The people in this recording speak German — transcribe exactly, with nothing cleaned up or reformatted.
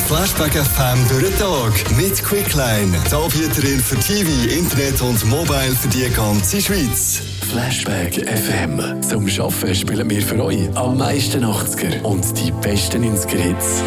Flashback F M durch den Tag mit Quickline. Die Anbieterin für T V, Internet und Mobile für die ganze Schweiz. Flashback F M. Zum Arbeiten spielen wir für euch am meisten achtziger und die besten neunziger Hits.